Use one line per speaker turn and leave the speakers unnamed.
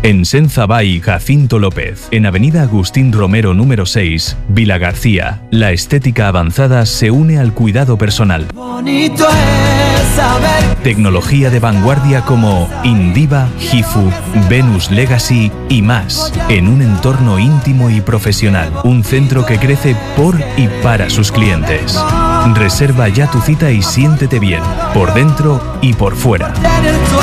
En Senzabay Jacinto López, en Avenida Agustín Romero número 6, Vila García. La estética avanzada se une al cuidado personal.
Bonito es saber.
Tecnología de vanguardia como Indiva, Gifu, Venus Legacy y más, en un entorno íntimo y profesional. Un centro que crece por y para sus clientes. Reserva ya tu cita y siéntete bien, por dentro y por fuera.
En el sueño